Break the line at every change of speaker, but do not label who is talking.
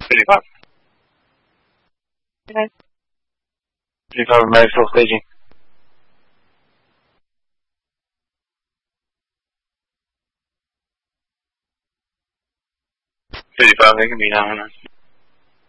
55.
Okay.
55 remote, full staging. 55, they can be now,